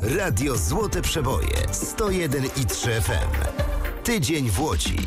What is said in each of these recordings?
Radio Złote Przeboje 101,3 FM. Tydzień w Łodzi.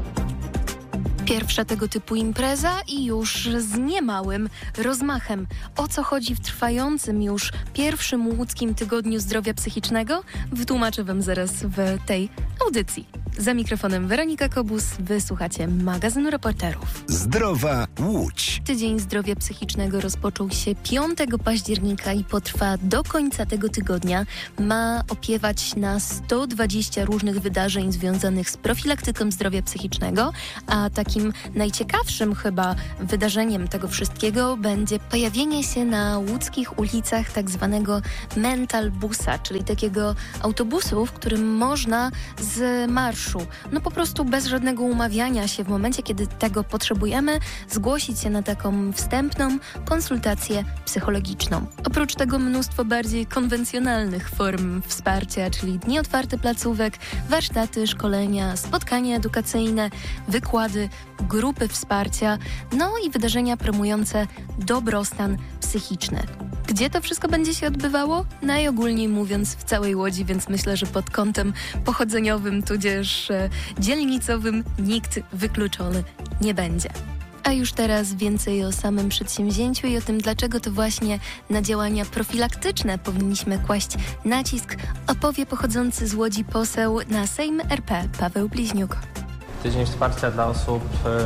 Pierwsza tego typu impreza i już z niemałym rozmachem. O co chodzi w trwającym już pierwszym łódzkim tygodniu zdrowia psychicznego? Wytłumaczę Wam zaraz w tej audycji. Za mikrofonem Weronika Kobus, wysłuchacie magazynu reporterów. Zdrowa Łódź. Tydzień zdrowia psychicznego rozpoczął się 5 października i potrwa do końca tego tygodnia. Ma opiewać na 120 różnych wydarzeń związanych z profilaktyką zdrowia psychicznego, a takim najciekawszym chyba wydarzeniem tego wszystkiego będzie pojawienie się na łódzkich ulicach tak zwanego mental busa, czyli takiego autobusu, w którym można z marszu, no po prostu bez żadnego umawiania się w momencie, kiedy tego potrzebujemy, zgłosić się na taką wstępną konsultację psychologiczną. Oprócz tego mnóstwo bardziej konwencjonalnych form wsparcia, czyli dni otwarte placówek, warsztaty, szkolenia, spotkania edukacyjne, wykłady, grupy wsparcia, no i wydarzenia promujące dobrostan psychiczny. Gdzie to wszystko będzie się odbywało? Najogólniej mówiąc w całej Łodzi, więc myślę, że pod kątem pochodzeniowym tudzież dzielnicowym nikt wykluczony nie będzie. A już teraz więcej o samym przedsięwzięciu i o tym, dlaczego to właśnie na działania profilaktyczne powinniśmy kłaść nacisk, opowie pochodzący z Łodzi poseł na Sejm RP Paweł Bliźniuk. Tydzień wsparcia dla osób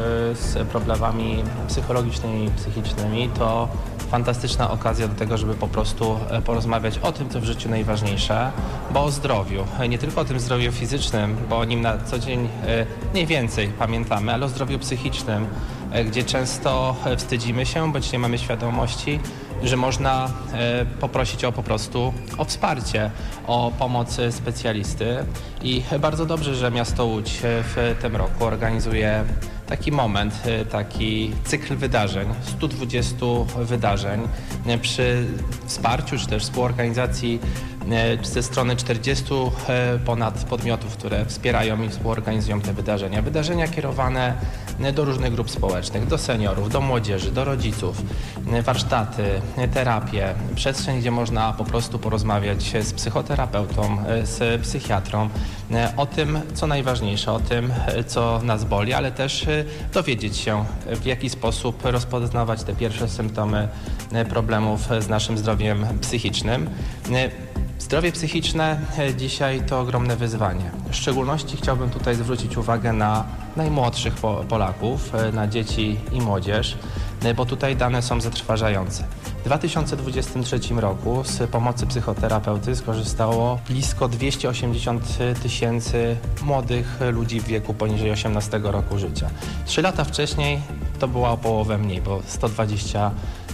z problemami psychologicznymi i psychicznymi to fantastyczna okazja do tego, żeby po prostu porozmawiać o tym, co w życiu najważniejsze, bo o zdrowiu. Nie tylko o tym zdrowiu fizycznym, bo o nim na co dzień mniej więcej pamiętamy, ale o zdrowiu psychicznym, gdzie często wstydzimy się, bądź nie mamy świadomości, że można poprosić po prostu o wsparcie, o pomoc specjalisty. I bardzo dobrze, że miasto Łódź w tym roku organizuje taki moment, taki cykl wydarzeń, 120 wydarzeń przy wsparciu czy też współorganizacji ze strony 40 ponad podmiotów, które wspierają i współorganizują te wydarzenia. Wydarzenia kierowane do różnych grup społecznych, do seniorów, do młodzieży, do rodziców, warsztaty, terapie, przestrzeń, gdzie można po prostu porozmawiać z psychoterapeutą, z psychiatrą o tym, co najważniejsze, o tym, co nas boli, ale też dowiedzieć się, w jaki sposób rozpoznawać te pierwsze symptomy problemów z naszym zdrowiem psychicznym. Zdrowie psychiczne dzisiaj to ogromne wyzwanie. W szczególności chciałbym tutaj zwrócić uwagę na najmłodszych Polaków, na dzieci i młodzież, bo tutaj dane są zatrważające. W 2023 roku z pomocy psychoterapeuty skorzystało blisko 280 000 młodych ludzi w wieku poniżej 18 roku życia. 3 lata wcześniej to była o połowę mniej, bo 120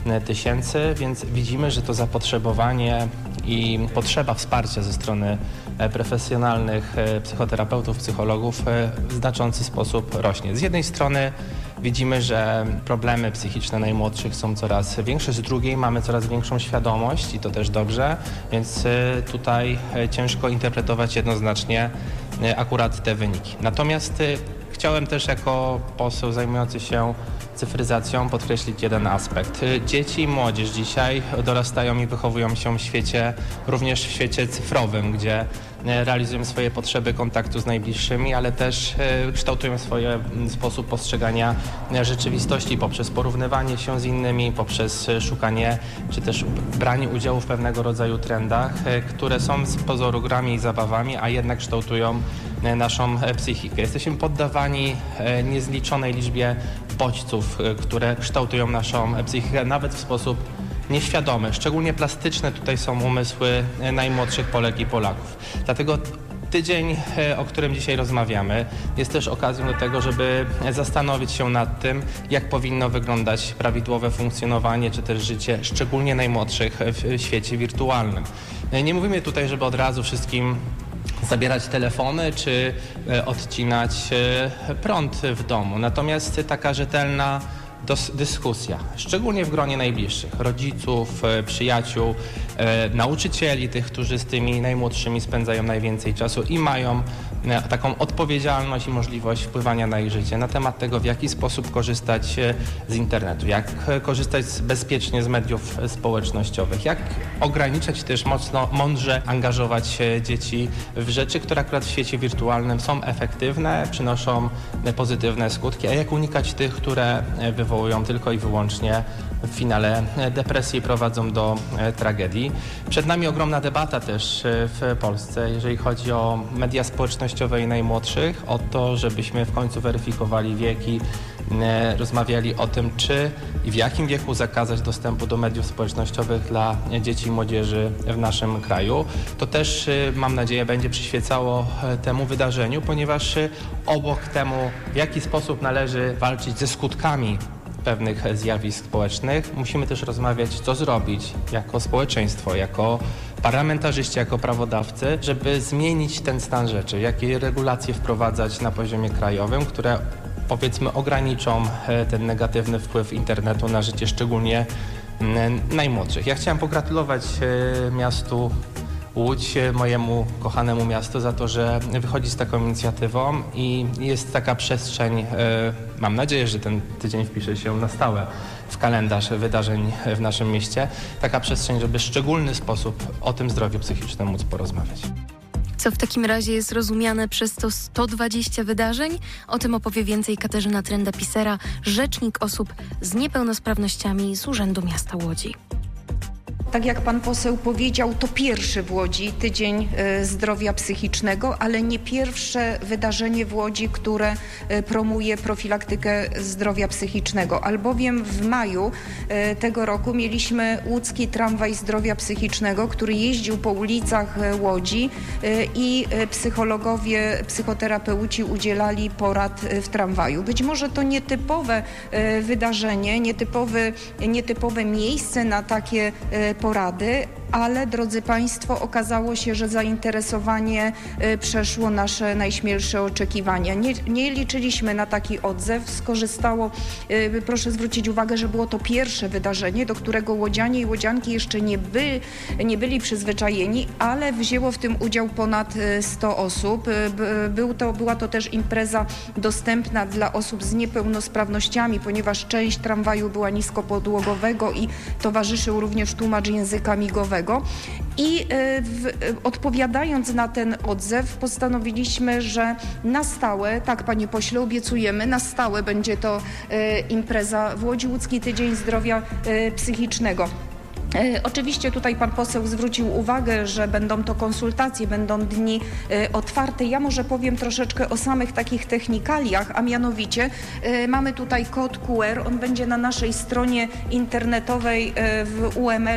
000, więc widzimy, że to zapotrzebowanie i potrzeba wsparcia ze strony profesjonalnych psychoterapeutów, psychologów w znaczący sposób rośnie. Z jednej strony widzimy, że problemy psychiczne najmłodszych są coraz większe, z drugiej mamy coraz większą świadomość i to też dobrze, więc tutaj ciężko interpretować jednoznacznie akurat te wyniki. Natomiast chciałem też jako poseł zajmujący się cyfryzacją podkreślić jeden aspekt. Dzieci i młodzież dzisiaj dorastają i wychowują się w świecie, również w świecie cyfrowym, gdzie realizują swoje potrzeby kontaktu z najbliższymi, ale też kształtują swój sposób postrzegania rzeczywistości poprzez porównywanie się z innymi, poprzez szukanie czy też branie udziału w pewnego rodzaju trendach, które są z pozoru grami i zabawami, a jednak kształtują naszą psychikę. Jesteśmy poddawani niezliczonej liczbie bodźców, które kształtują naszą psychikę nawet w sposób nieświadomy. Szczególnie plastyczne tutaj są umysły najmłodszych Polek i Polaków. Dlatego tydzień, o którym dzisiaj rozmawiamy, jest też okazją do tego, żeby zastanowić się nad tym, jak powinno wyglądać prawidłowe funkcjonowanie czy też życie szczególnie najmłodszych w świecie wirtualnym. Nie mówimy tutaj, żeby od razu wszystkim zabierać telefony czy odcinać prąd w domu. Natomiast taka rzetelna dyskusja, szczególnie w gronie najbliższych, rodziców, przyjaciół, nauczycieli, tych, którzy z tymi najmłodszymi spędzają najwięcej czasu i mają taką odpowiedzialność i możliwość wpływania na ich życie, na temat tego, w jaki sposób korzystać z internetu, jak korzystać bezpiecznie z mediów społecznościowych, jak ograniczać też mądrze angażować dzieci w rzeczy, które akurat w świecie wirtualnym są efektywne, przynoszą pozytywne skutki, a jak unikać tych, które wywołują tylko i wyłącznie w finale depresji i prowadzą do tragedii. Przed nami ogromna debata też w Polsce, jeżeli chodzi o media społecznościowe i najmłodszych, o to, żebyśmy w końcu weryfikowali wieki, rozmawiali o tym, czy i w jakim wieku zakazać dostępu do mediów społecznościowych dla dzieci i młodzieży w naszym kraju. To też, mam nadzieję, będzie przyświecało temu wydarzeniu, ponieważ obok temu, w jaki sposób należy walczyć ze skutkami pewnych zjawisk społecznych, musimy też rozmawiać, co zrobić jako społeczeństwo, jako parlamentarzyści, jako prawodawcy, żeby zmienić ten stan rzeczy, jakie regulacje wprowadzać na poziomie krajowym, które powiedzmy ograniczą ten negatywny wpływ internetu na życie szczególnie najmłodszych. Ja chciałem pogratulować miastu Łódź, mojemu kochanemu miastu, za to, że wychodzi z taką inicjatywą i jest taka przestrzeń, mam nadzieję, że ten tydzień wpisze się na stałe w kalendarz wydarzeń w naszym mieście, taka przestrzeń, żeby w szczególny sposób o tym zdrowiu psychicznym móc porozmawiać. Co w takim razie jest rozumiane przez to 120 wydarzeń? O tym opowie więcej Katarzyna Trenda-Pisera, rzecznik osób z niepełnosprawnościami z Urzędu Miasta Łodzi. Tak jak pan poseł powiedział, to pierwszy w Łodzi Tydzień Zdrowia Psychicznego, ale nie pierwsze wydarzenie w Łodzi, które promuje profilaktykę zdrowia psychicznego, albowiem w maju tego roku mieliśmy łódzki tramwaj zdrowia psychicznego, który jeździł po ulicach Łodzi i psychologowie, psychoterapeuci udzielali porad w tramwaju. Być może to nietypowe wydarzenie, nietypowe miejsce na takie porady, ale drodzy Państwo, okazało się, że zainteresowanie przeszło nasze najśmielsze oczekiwania. Nie liczyliśmy na taki odzew. Skorzystało, proszę zwrócić uwagę, że było to pierwsze wydarzenie, do którego łodzianie i łodzianki jeszcze nie byli przyzwyczajeni, ale wzięło w tym udział ponad 100 osób. Była to też impreza dostępna dla osób z niepełnosprawnościami, ponieważ część tramwaju była niskopodłogowego i towarzyszył również tłumacz języka migowego. I odpowiadając na ten odzew, postanowiliśmy, że na stałe, tak panie pośle, obiecujemy, na stałe będzie to impreza w Łodzi, Łódzki Tydzień Zdrowia Psychicznego. Oczywiście tutaj pan poseł zwrócił uwagę, że będą to konsultacje, będą dni otwarte. Ja może powiem troszeczkę o samych takich technikaliach, a mianowicie mamy tutaj kod QR, on będzie na naszej stronie internetowej w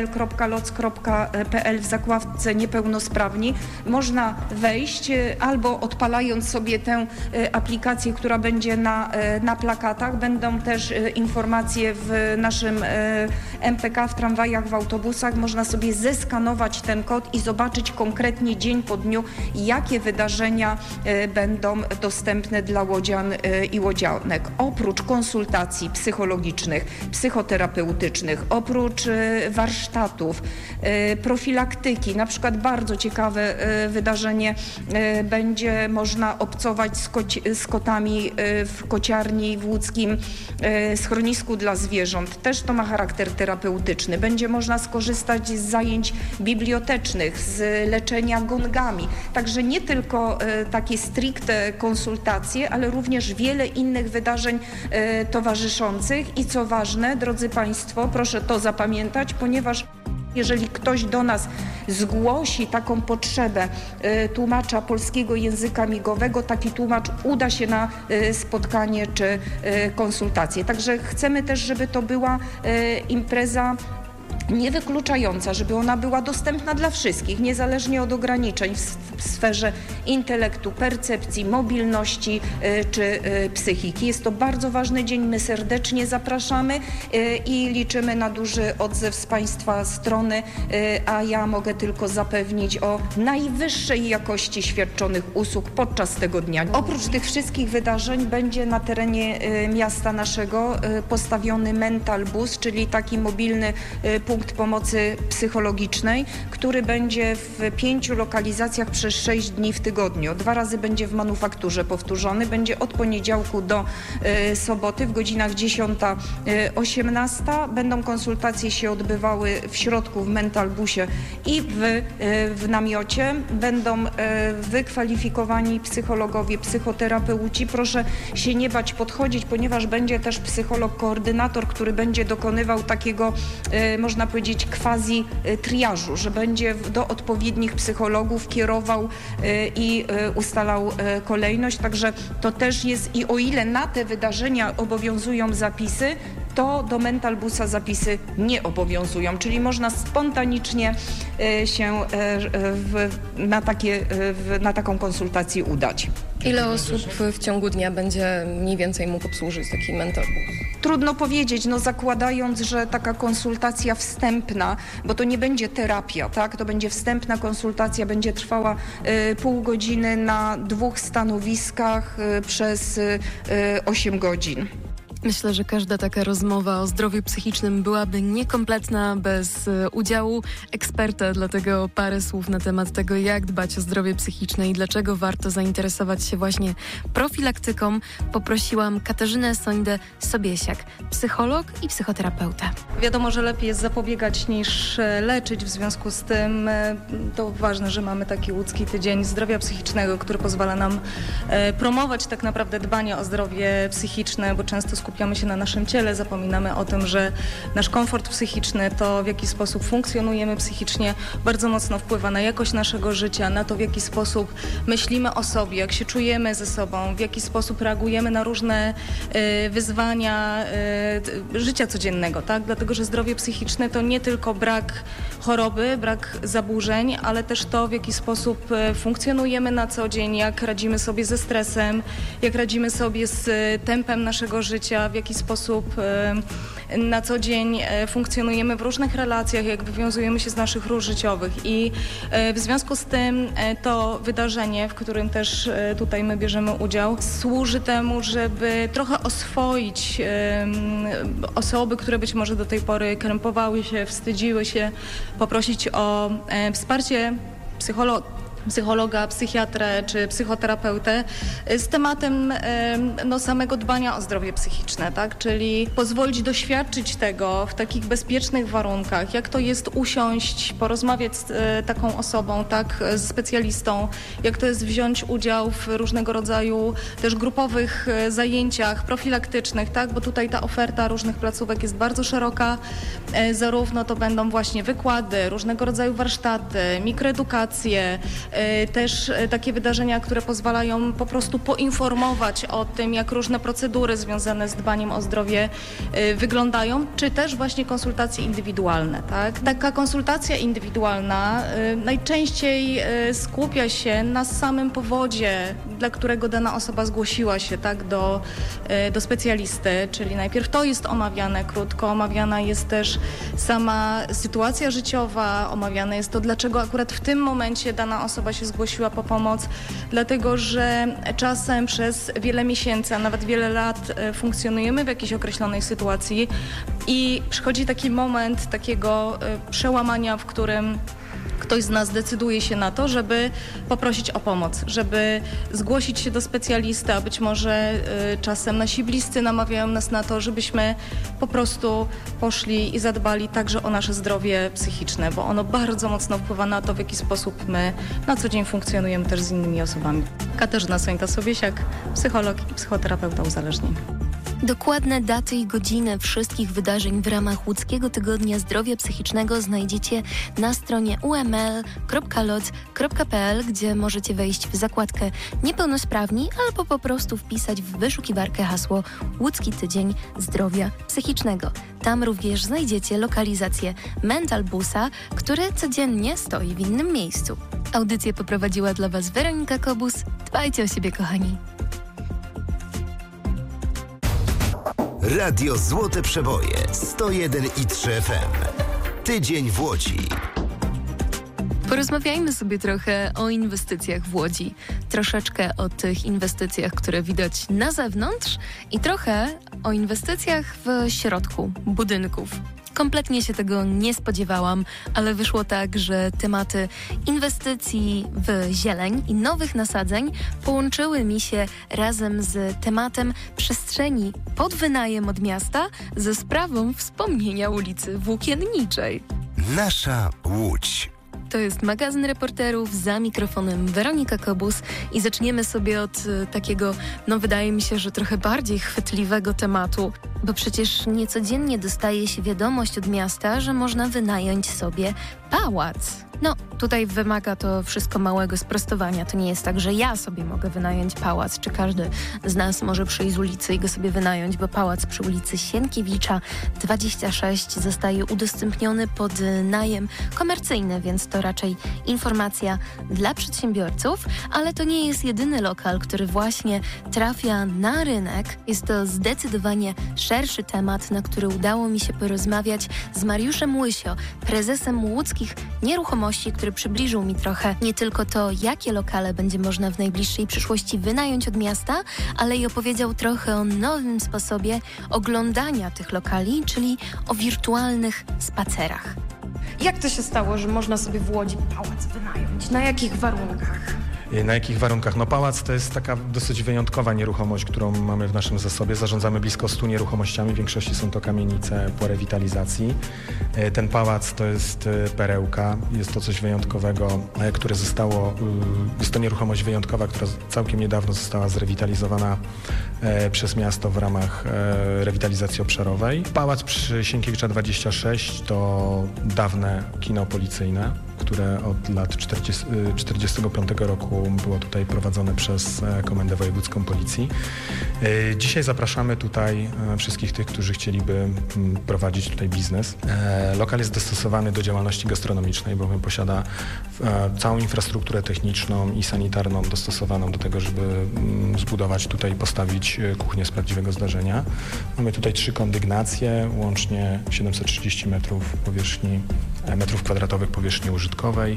uml.loc.pl w zakładce niepełnosprawni. Można wejść albo odpalając sobie tę aplikację, która będzie na plakatach. Będą też informacje w naszym MPK, w tramwajach, w autobusach. Można sobie zeskanować ten kod i zobaczyć konkretnie dzień po dniu, jakie wydarzenia będą dostępne dla łodzian i łodzianek. Oprócz konsultacji psychologicznych, psychoterapeutycznych, oprócz warsztatów, profilaktyki, na przykład bardzo ciekawe wydarzenie, będzie można obcować z kotami w kociarni w łódzkim schronisku dla zwierząt. Też to ma charakter terapeutyczny. Będzie można skorzystać z zajęć bibliotecznych, z leczenia gongami. Także nie tylko takie stricte konsultacje, ale również wiele innych wydarzeń towarzyszących i co ważne, drodzy Państwo, proszę to zapamiętać, ponieważ jeżeli ktoś do nas zgłosi taką potrzebę tłumacza polskiego języka migowego, taki tłumacz uda się na spotkanie czy konsultacje. Także chcemy też, żeby to była impreza nie wykluczająca, żeby ona była dostępna dla wszystkich, niezależnie od ograniczeń w sferze intelektu, percepcji, mobilności czy psychiki. Jest to bardzo ważny dzień, my serdecznie zapraszamy i liczymy na duży odzew z Państwa strony, a ja mogę tylko zapewnić o najwyższej jakości świadczonych usług podczas tego dnia. Oprócz tych wszystkich wydarzeń będzie na terenie miasta naszego postawiony Mental Bus, czyli taki mobilny punkt pomocy psychologicznej, który będzie w 5 lokalizacjach przez 6 dni w tygodniu. 2 razy będzie w Manufakturze powtórzony, będzie od poniedziałku do soboty w godzinach 10-18. Będą konsultacje się odbywały w środku w Mental Busie i w namiocie. Będą wykwalifikowani psychologowie, psychoterapeuci. Proszę się nie bać podchodzić, ponieważ będzie też psycholog koordynator, który będzie dokonywał takiego, można powiedzieć, quasi triażu, że będzie do odpowiednich psychologów kierował i ustalał kolejność. Także to też jest, i o ile na te wydarzenia obowiązują zapisy, to do Mental Busa zapisy nie obowiązują, czyli można spontanicznie się na taką konsultację udać. Ile osób w ciągu dnia będzie mniej więcej mógł obsłużyć taki Mental Bus? Trudno powiedzieć, zakładając, że taka konsultacja wstępna, bo to nie będzie terapia, tak? To będzie wstępna konsultacja, będzie trwała pół godziny na 2 stanowiskach przez 8 godzin. Myślę, że każda taka rozmowa o zdrowiu psychicznym byłaby niekompletna bez udziału eksperta, dlatego parę słów na temat tego, jak dbać o zdrowie psychiczne i dlaczego warto zainteresować się właśnie profilaktyką. Poprosiłam Katarzynę Sońdę-Sobiesiak, psycholog i psychoterapeuta. Wiadomo, że lepiej jest zapobiegać niż leczyć, w związku z tym to ważne, że mamy taki łódzki tydzień zdrowia psychicznego, który pozwala nam promować tak naprawdę dbanie o zdrowie psychiczne, bo często skupiamy się na naszym ciele, zapominamy o tym, że nasz komfort psychiczny, to w jaki sposób funkcjonujemy psychicznie, bardzo mocno wpływa na jakość naszego życia, na to, w jaki sposób myślimy o sobie, jak się czujemy ze sobą, w jaki sposób reagujemy na różne wyzwania życia codziennego, tak? Dlatego, że zdrowie psychiczne to nie tylko brak choroby, brak zaburzeń, ale też to, w jaki sposób funkcjonujemy na co dzień, jak radzimy sobie ze stresem, jak radzimy sobie z tempem naszego życia, w jaki sposób na co dzień funkcjonujemy w różnych relacjach, jak wywiązujemy się z naszych ról życiowych. I w związku z tym to wydarzenie, w którym też tutaj my bierzemy udział, służy temu, żeby trochę oswoić osoby, które być może do tej pory krępowały się, wstydziły się, poprosić o wsparcie psychologa, psychiatrę czy psychoterapeutę z tematem samego dbania o zdrowie psychiczne, tak? Czyli pozwolić doświadczyć tego w takich bezpiecznych warunkach, jak to jest usiąść, porozmawiać z taką osobą, tak, z specjalistą, jak to jest wziąć udział w różnego rodzaju też grupowych zajęciach profilaktycznych, tak? Bo tutaj ta oferta różnych placówek jest bardzo szeroka, zarówno to będą właśnie wykłady, różnego rodzaju warsztaty, mikroedukacje, też takie wydarzenia, które pozwalają po prostu poinformować o tym, jak różne procedury związane z dbaniem o zdrowie wyglądają, czy też właśnie konsultacje indywidualne, tak? Taka konsultacja indywidualna najczęściej skupia się na samym powodzie, dla którego dana osoba zgłosiła się, tak, do specjalisty, czyli najpierw to jest omawiane krótko, omawiana jest też sama sytuacja życiowa, omawiane jest to, dlaczego akurat w tym momencie dana osoba się zgłosiła po pomoc, dlatego że czasem przez wiele miesięcy, a nawet wiele lat funkcjonujemy w jakiejś określonej sytuacji i przychodzi taki moment takiego przełamania, w którym ktoś z nas decyduje się na to, żeby poprosić o pomoc, żeby zgłosić się do specjalisty, a być może czasem nasi bliscy namawiają nas na to, żebyśmy po prostu poszli i zadbali także o nasze zdrowie psychiczne, bo ono bardzo mocno wpływa na to, w jaki sposób my na co dzień funkcjonujemy też z innymi osobami. Katarzyna Sońda-Sobiesiak, psycholog i psychoterapeuta uzależnień. Dokładne daty i godziny wszystkich wydarzeń w ramach Łódzkiego Tygodnia Zdrowia Psychicznego znajdziecie na stronie uml.lot.pl, gdzie możecie wejść w zakładkę Niepełnosprawni albo po prostu wpisać w wyszukiwarkę hasło Łódzki Tydzień Zdrowia Psychicznego. Tam również znajdziecie lokalizację Mental Busa, który codziennie stoi w innym miejscu. Audycję poprowadziła dla Was Weronika Kobus. Dbajcie o siebie, kochani. Radio Złote Przeboje 101,3 FM. Tydzień w Łodzi. Porozmawiajmy sobie trochę o inwestycjach w Łodzi. Troszeczkę o tych inwestycjach, które widać na zewnątrz i trochę o inwestycjach w środku budynków. Kompletnie się tego nie spodziewałam, ale wyszło tak, że tematy inwestycji w zieleń i nowych nasadzeń połączyły mi się razem z tematem przestrzeni pod wynajem od miasta ze sprawą wspomnienia ulicy Włókienniczej. Nasza Łódź. To jest magazyn reporterów, za mikrofonem Weronika Kobus i zaczniemy sobie od takiego, wydaje mi się, że trochę bardziej chwytliwego tematu, bo przecież niecodziennie dostaje się wiadomość od miasta, że można wynająć sobie pałac. Tutaj wymaga to wszystko małego sprostowania. To nie jest tak, że ja sobie mogę wynająć pałac, czy każdy z nas może przyjść z ulicy i go sobie wynająć, bo pałac przy ulicy Sienkiewicza 26 zostaje udostępniony pod najem komercyjny, więc to raczej informacja dla przedsiębiorców, ale to nie jest jedyny lokal, który właśnie trafia na rynek. Jest to zdecydowanie szerszy temat, na który udało mi się porozmawiać z Mariuszem Łysio, prezesem Łódzkich Nieruchomości, który przybliżył mi trochę nie tylko to, jakie lokale będzie można w najbliższej przyszłości wynająć od miasta, ale i opowiedział trochę o nowym sposobie oglądania tych lokali, czyli o wirtualnych spacerach. Jak to się stało, że można sobie w Łodzi pałac wynająć? Na jakich warunkach? Na jakich warunkach? Pałac to jest taka dosyć wyjątkowa nieruchomość, którą mamy w naszym zasobie. Zarządzamy blisko 100 nieruchomościami, w większości są to kamienice po rewitalizacji. Ten pałac to jest perełka, jest to coś wyjątkowego, które jest to nieruchomość wyjątkowa, która całkiem niedawno została zrewitalizowana przez miasto w ramach rewitalizacji obszarowej. Pałac przy Sienkiewicza 26 to dawne kino policyjne, które od lat 45 roku było tutaj prowadzone przez Komendę Wojewódzką Policji. Dzisiaj zapraszamy tutaj wszystkich tych, którzy chcieliby prowadzić tutaj biznes. Lokal jest dostosowany do działalności gastronomicznej, bowiem posiada całą infrastrukturę techniczną i sanitarną dostosowaną do tego, żeby zbudować tutaj i postawić kuchnię z prawdziwego zdarzenia. Mamy tutaj 3 kondygnacje, łącznie 730 metrów kwadratowych powierzchni użytkowej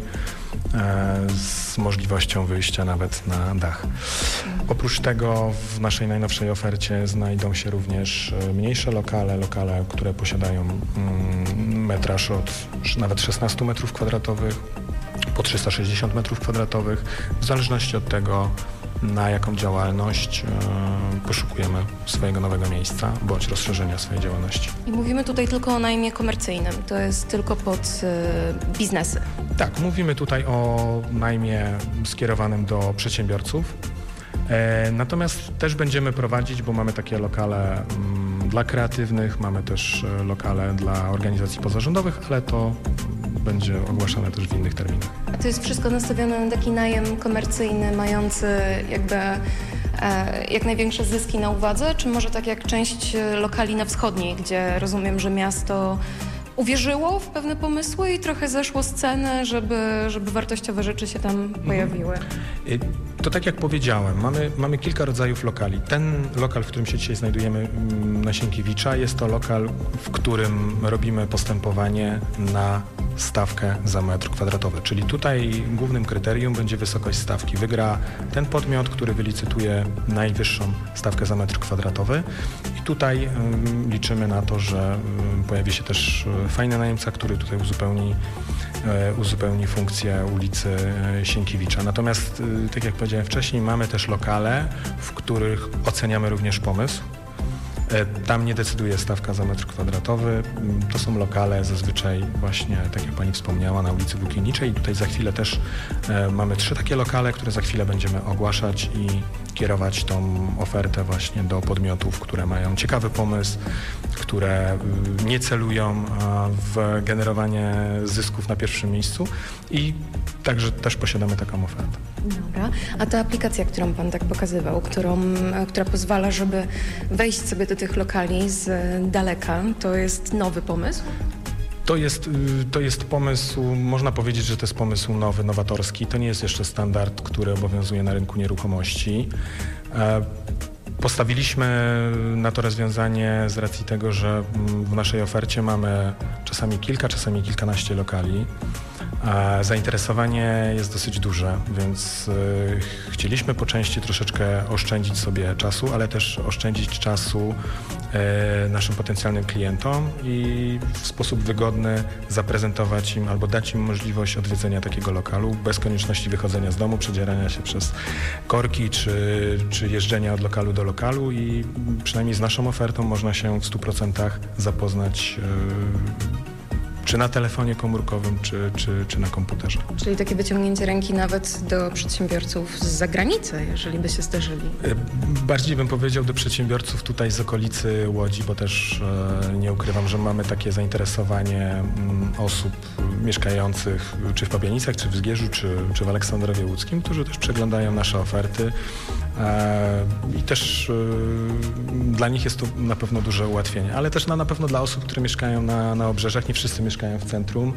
z możliwością wyjścia nawet na dach. Oprócz tego w naszej najnowszej ofercie znajdą się również mniejsze lokale, które posiadają metraż od nawet 16 metrów kwadratowych po 360 metrów kwadratowych, w zależności od tego, na jaką działalność poszukujemy swojego nowego miejsca bądź rozszerzenia swojej działalności. I mówimy tutaj tylko o najmie komercyjnym, to jest tylko pod biznesy. Tak, mówimy tutaj o najmie skierowanym do przedsiębiorców. Natomiast też będziemy prowadzić, bo mamy takie lokale dla kreatywnych, mamy też lokale dla organizacji pozarządowych, ale to będzie ogłaszane też w innych terminach. A to jest wszystko nastawione na taki najem komercyjny, mający jak największe zyski na uwadze, czy może tak jak część lokali na wschodniej, gdzie rozumiem, że miasto uwierzyło w pewne pomysły i trochę zeszło z ceny, żeby wartościowe rzeczy się tam pojawiły? To tak jak powiedziałem, mamy kilka rodzajów lokali. Ten lokal, w którym się dzisiaj znajdujemy na Sienkiewicza, jest to lokal, w którym robimy postępowanie na stawkę za metr kwadratowy. Czyli tutaj głównym kryterium będzie wysokość stawki. Wygra ten podmiot, który wylicytuje najwyższą stawkę za metr kwadratowy. I tutaj liczymy na to, że pojawi się też fajny najemca, który tutaj uzupełni funkcję ulicy Sienkiewicza. Natomiast, tak jak powiedziałem wcześniej, mamy też lokale, w których oceniamy również pomysł. Tam nie decyduje stawka za metr kwadratowy. To są lokale zazwyczaj właśnie, tak jak pani wspomniała, na ulicy Włókienniczej. Tutaj za chwilę też mamy 3 takie lokale, które za chwilę będziemy ogłaszać i kierować tą ofertę właśnie do podmiotów, które mają ciekawy pomysł, które nie celują w generowanie zysków na pierwszym miejscu i także też posiadamy taką ofertę. Dobra. A ta aplikacja, którą pan tak pokazywał, która pozwala, żeby wejść sobie do tych lokali z daleka, to jest nowy pomysł? To jest pomysł, można powiedzieć, że to jest pomysł nowy, nowatorski. To nie jest jeszcze standard, który obowiązuje na rynku nieruchomości. Postawiliśmy na to rozwiązanie z racji tego, że w naszej ofercie mamy czasami kilka, czasami kilkanaście lokali. Zainteresowanie jest dosyć duże, więc chcieliśmy po części troszeczkę oszczędzić sobie czasu, ale też oszczędzić czasu naszym potencjalnym klientom i w sposób wygodny zaprezentować im albo dać im możliwość odwiedzenia takiego lokalu bez konieczności wychodzenia z domu, przedzierania się przez korki czy jeżdżenia od lokalu do lokalu i przynajmniej z naszą ofertą można się w 100% zapoznać czy na telefonie komórkowym, czy na komputerze. Czyli takie wyciągnięcie ręki nawet do przedsiębiorców z zagranicy, jeżeli by się zdarzyli. Bardziej bym powiedział do przedsiębiorców tutaj z okolicy Łodzi, bo też nie ukrywam, że mamy takie zainteresowanie osób mieszkających czy w Pabianicach, czy w Zgierzu, czy w Aleksandrowie Łódzkim, którzy też przeglądają nasze oferty i też dla nich jest to na pewno duże ułatwienie, ale też na pewno dla osób, które mieszkają na obrzeżach. Nie wszyscy mieszkają w centrum.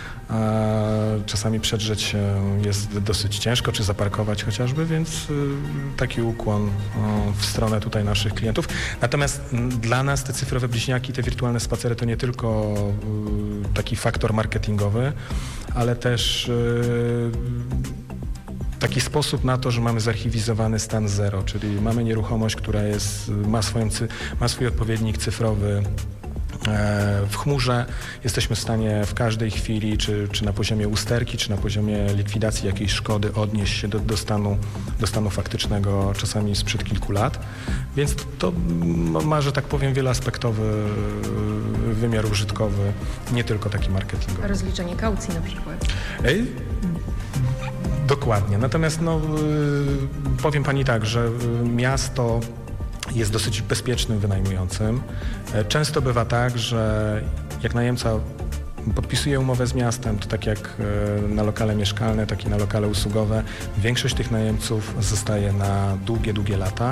Czasami przedrzeć się jest dosyć ciężko, czy zaparkować chociażby, więc taki ukłon w stronę tutaj naszych klientów. Natomiast dla nas te cyfrowe bliźniaki, te wirtualne spacery to nie tylko taki faktor marketingowy, ale też taki sposób na to, że mamy zarchiwizowany stan zero, czyli mamy nieruchomość, która ma swój odpowiednik cyfrowy w chmurze. Jesteśmy w stanie w każdej chwili, czy na poziomie usterki, czy na poziomie likwidacji jakiejś szkody odnieść się do stanu faktycznego, czasami sprzed kilku lat. Więc to ma, że tak powiem, wieloaspektowy wymiar użytkowy, nie tylko taki marketingowy. A rozliczenie kaucji na przykład? Dokładnie. Natomiast powiem pani tak, że miasto jest dosyć bezpiecznym wynajmującym. Często bywa tak, że jak najemca podpisuje umowę z miastem, to tak jak na lokale mieszkalne, tak i na lokale usługowe, większość tych najemców zostaje na długie lata.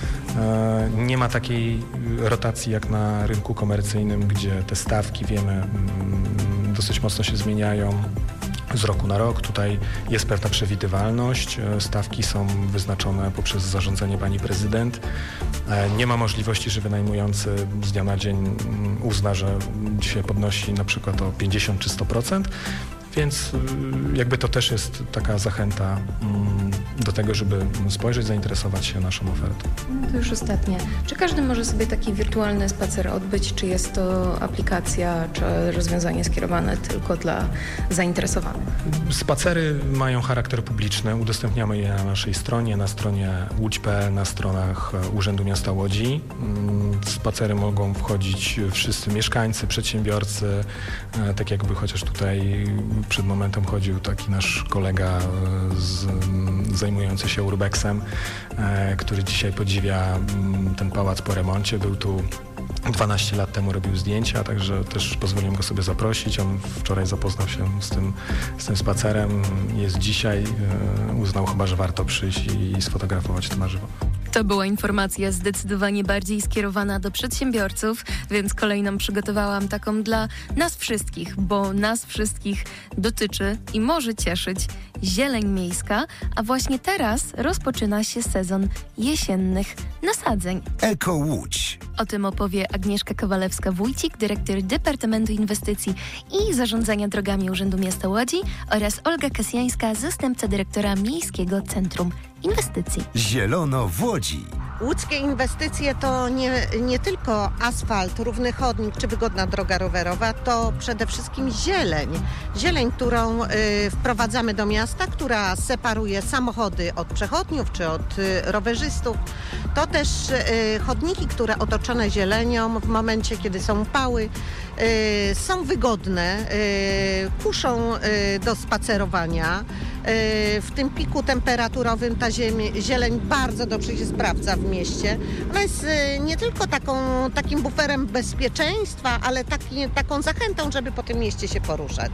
Nie ma takiej rotacji jak na rynku komercyjnym, gdzie te stawki, wiemy, dosyć mocno się zmieniają z roku na rok. Tutaj jest pewna przewidywalność. Stawki są wyznaczone poprzez zarządzenie pani prezydent. Nie ma możliwości, że wynajmujący z dnia na dzień uzna, że dzisiaj podnosi na przykład o 50 czy 100%. Więc jakby to też jest taka zachęta do tego, żeby spojrzeć, zainteresować się naszą ofertą. To już ostatnie. Czy każdy może sobie taki wirtualny spacer odbyć? Czy jest to aplikacja, czy rozwiązanie skierowane tylko dla zainteresowanych? Spacery mają charakter publiczny. Udostępniamy je na naszej stronie, na stronie łódź.pl, na stronach Urzędu Miasta Łodzi. W spacery mogą wchodzić wszyscy mieszkańcy, przedsiębiorcy, tak jakby chociaż tutaj przed momentem chodził taki nasz kolega zajmujący się urbexem, który dzisiaj podziwia ten pałac po remoncie. Był tu 12 lat temu, robił zdjęcia, także też pozwoliłem go sobie zaprosić. On wczoraj zapoznał się z tym spacerem. Jest dzisiaj, uznał chyba, że warto przyjść i sfotografować to na żywo. To była informacja zdecydowanie bardziej skierowana do przedsiębiorców, więc kolejną przygotowałam taką dla nas wszystkich, bo nas wszystkich dotyczy i może cieszyć zieleń miejska, a właśnie teraz rozpoczyna się sezon jesiennych nasadzeń. Eko Łódź. O tym opowie Agnieszka Kowalewska-Wójcik, dyrektor Departamentu Inwestycji i Zarządzania Drogami Urzędu Miasta Łodzi oraz Olga Kasjańska, zastępca dyrektora Miejskiego Centrum Inwestycji. Zielono w Łodzi. Łódzkie inwestycje to nie tylko asfalt, równy chodnik czy wygodna droga rowerowa, to przede wszystkim zieleń. Zieleń, którą wprowadzamy do miasta, która separuje samochody od przechodniów czy od rowerzystów. To też chodniki, które otoczone zielenią w momencie, kiedy są upały, są wygodne, kuszą do spacerowania. W tym piku temperaturowym ta zieleń bardzo dobrze się sprawdza w mieście. Ona jest nie tylko takim buferem bezpieczeństwa, ale taką zachętą, żeby po tym mieście się poruszać.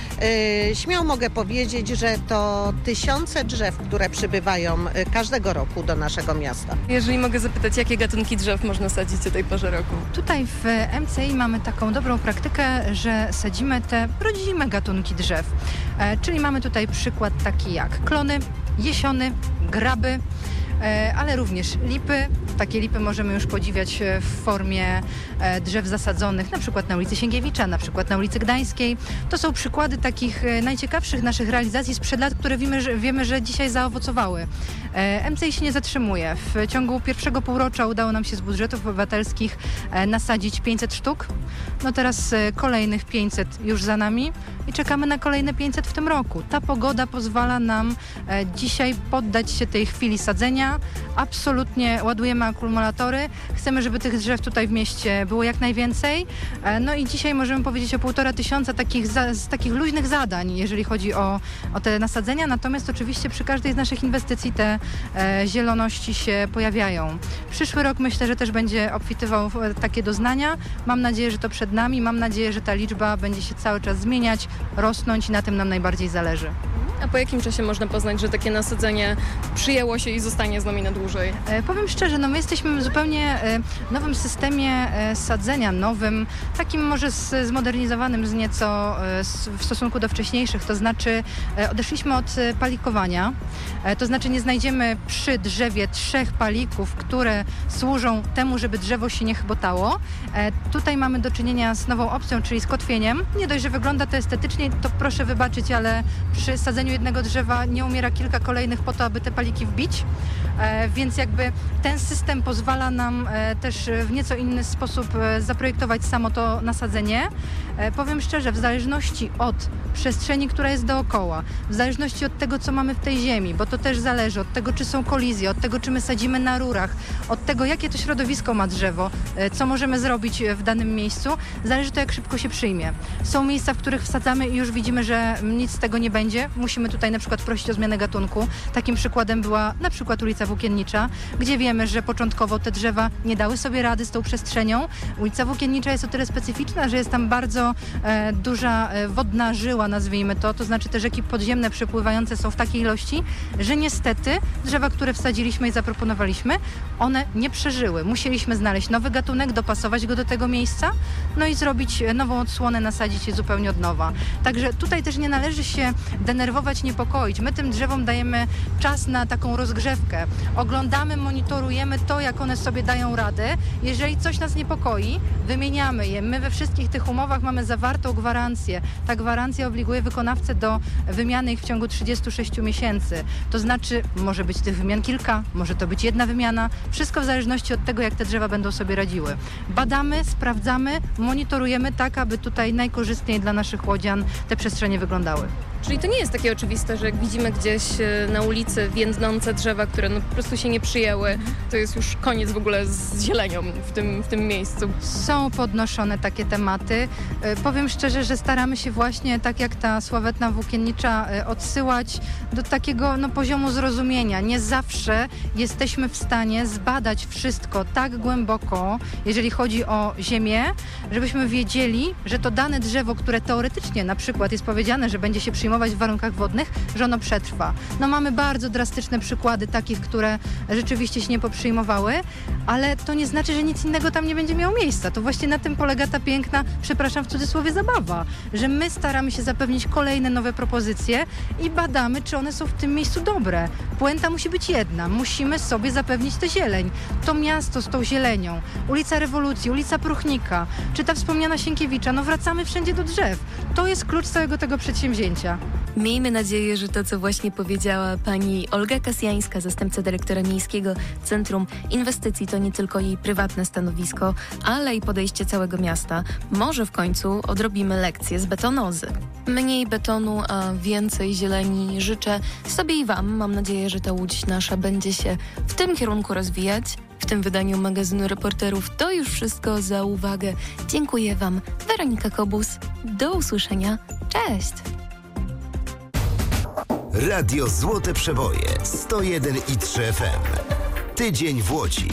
Śmiało mogę powiedzieć, że to tysiące drzew, które przybywają każdego roku do naszego miasta. Jeżeli mogę zapytać, jakie gatunki drzew można sadzić o tej porze roku? Tutaj w MCI mamy taką dobrą praktykę, że sadzimy te rodzime gatunki drzew. Czyli mamy tutaj przykład taki jak klony, jesiony, graby, ale również lipy. Takie lipy możemy już podziwiać w formie drzew zasadzonych, na przykład na ulicy Sienkiewicza, na przykład na ulicy Gdańskiej. To są przykłady takich najciekawszych naszych realizacji sprzed lat, które wiemy, że dzisiaj zaowocowały. MCI się nie zatrzymuje. W ciągu pierwszego półrocza udało nam się z budżetów obywatelskich nasadzić 500 sztuk. No teraz kolejnych 500 już za nami i czekamy na kolejne 500 w tym roku. Ta pogoda pozwala nam dzisiaj poddać się tej chwili sadzenia. Absolutnie ładujemy akumulatory. Chcemy, żeby tych drzew tutaj w mieście było jak najwięcej. No i dzisiaj możemy powiedzieć o 1500 takich luźnych zadań, jeżeli chodzi o te nasadzenia. Natomiast oczywiście przy każdej z naszych inwestycji te zieloności się pojawiają. Przyszły rok myślę, że też będzie obfitywał takie doznania. Mam nadzieję, że to przed nami. Mam nadzieję, że ta liczba będzie się cały czas zmieniać, rosnąć i na tym nam najbardziej zależy. A po jakim czasie można poznać, że takie nasadzenie przyjęło się i zostanie z nami na dłużej? Powiem szczerze, my jesteśmy w zupełnie nowym systemie sadzenia, nowym, takim może zmodernizowanym nieco w stosunku do wcześniejszych, to znaczy odeszliśmy od palikowania, to znaczy nie znajdziemy przy drzewie 3 palików, które służą temu, żeby drzewo się nie chbotało. Tutaj mamy do czynienia z nową opcją, czyli z kotwieniem. Nie dość, że wygląda to estetycznie, to proszę wybaczyć, ale przy sadzeniu jednego drzewa nie umiera kilka kolejnych po to, aby te paliki wbić, więc jakby ten system pozwala nam też w nieco inny sposób zaprojektować samo to nasadzenie. Powiem szczerze, w zależności od przestrzeni, która jest dookoła, w zależności od tego, co mamy w tej ziemi, bo to też zależy od tego, czy są kolizje, od tego, czy my sadzimy na rurach, od tego, jakie to środowisko ma drzewo, co możemy zrobić w danym miejscu, zależy to, jak szybko się przyjmie. Są miejsca, w których wsadzamy i już widzimy, że nic z tego nie będzie. Musimy tutaj na przykład prosić o zmianę gatunku. Takim przykładem była na przykład ulica Włókiennicza, gdzie wiemy, że początkowo te drzewa nie dały sobie rady z tą przestrzenią. Ulica Włókiennicza jest o tyle specyficzna, że jest tam bardzo duża wodna żyła, nazwijmy to znaczy te rzeki podziemne przepływające są w takiej ilości, że niestety drzewa, które wsadziliśmy i zaproponowaliśmy, one nie przeżyły. Musieliśmy znaleźć nowy gatunek, dopasować go do tego miejsca, no i zrobić nową odsłonę, nasadzić je zupełnie od nowa. Także tutaj też nie należy się denerwować, niepokoić. My tym drzewom dajemy czas na taką rozgrzewkę. Oglądamy, monitorujemy to, jak one sobie dają radę. Jeżeli coś nas niepokoi, wymieniamy je. My we wszystkich tych umowach mamy zawartą gwarancję. Ta gwarancja obliguje wykonawcę do wymiany ich w ciągu 36 miesięcy. To znaczy, może być tych wymian kilka, może to być jedna wymiana. Wszystko w zależności od tego, jak te drzewa będą sobie radziły. Badamy, sprawdzamy, monitorujemy tak, aby tutaj najkorzystniej dla naszych łodzian te przestrzenie wyglądały. Czyli to nie jest takie oczywiste, że jak widzimy gdzieś na ulicy więdnące drzewa, które po prostu się nie przyjęły, to jest już koniec w ogóle z zielenią w tym miejscu. Są podnoszone takie tematy. Powiem szczerze, że staramy się właśnie, tak jak ta sławetna Włókiennicza, odsyłać do takiego poziomu zrozumienia. Nie zawsze jesteśmy w stanie zbadać wszystko tak głęboko, jeżeli chodzi o ziemię, żebyśmy wiedzieli, że to dane drzewo, które teoretycznie na przykład jest powiedziane, że będzie się przyjmować w warunkach wodnych, że ono przetrwa. Mamy bardzo drastyczne przykłady takich, które rzeczywiście się nie poprzyjmowały, ale to nie znaczy, że nic innego tam nie będzie miało miejsca. To właśnie na tym polega ta piękna, przepraszam w cudzysłowie, zabawa, że my staramy się zapewnić kolejne nowe propozycje i badamy, czy one są w tym miejscu dobre. Puenta musi być jedna. Musimy sobie zapewnić tę zieleń. To miasto z tą zielenią. Ulica Rewolucji, ulica Pruchnika, czy ta wspomniana Sienkiewicza. Wracamy wszędzie do drzew. To jest klucz całego tego przedsięwzięcia. Miejmy nadzieję, że to, co właśnie powiedziała pani Olga Kasjańska, zastępca dyrektora Miejskiego Centrum Inwestycji, to nie tylko jej prywatne stanowisko, ale i podejście całego miasta. Może w końcu odrobimy lekcję z betonozy. Mniej betonu, a więcej zieleni życzę sobie i wam. Mam nadzieję, że ta Łódź nasza będzie się w tym kierunku rozwijać. W tym wydaniu magazynu Reporterów to już wszystko. Za uwagę dziękuję wam. Weronika Kobus. Do usłyszenia. Cześć! Radio Złote Przeboje 101,3 FM. Tydzień w Łodzi.